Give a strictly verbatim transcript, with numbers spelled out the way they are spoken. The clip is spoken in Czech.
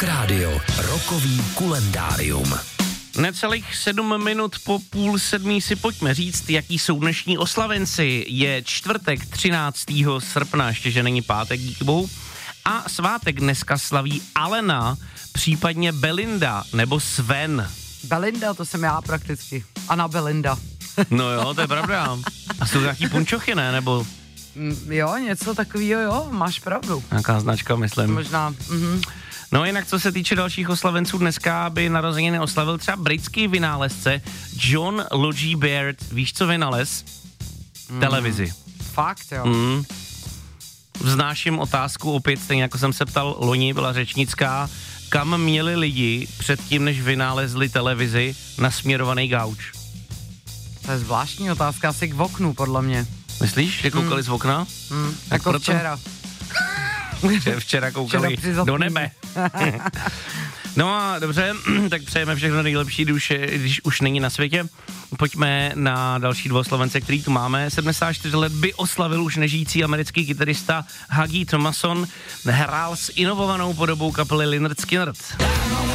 Rock Radio, rokový kulendárium. Necelých sedm minut po půl sedmí si pojďme říct, jaký jsou dnešní oslavenci. Je čtvrtek třináctého srpna, ještě že není pátek, díky bohu. A svátek dneska slaví Alena, případně Belinda nebo Sven. Belinda, to jsem já prakticky. Anna Belinda. No jo, to je pravda. A jsou nějaký punčochy, ne? Nebo... Mm, jo, něco takového, jo, máš pravdu. Nějaká značka, myslím. Možná, mhm. No jinak, co se týče dalších oslavenců, dneska by narozeniny oslavil třeba britský vynálezce John Logie Baird. Víš, co vynalez? Mm. Televizi. Fakt, jo. Mm. Vznáším otázku opět, stejně jako jsem se ptal loni, byla řečnická. Kam měli lidi předtím, než vynálezli televizi, nasměrovaný gauč? To je zvláštní otázka, asi k oknu, podle mě. Myslíš, že koukali mm. z okna? Mm. Jako proto... včera. Včera koukali včera do nebe. No a dobře, tak přejeme všechno nejlepší, když, když už není na světě. Pojďme na další dvouslovence, který tu máme. sedmdesát čtyři let by oslavil už nežijící americký kytarista Huggy Thomason. Hrál s inovovanou podobou kapely Lynyrd Skynyrd.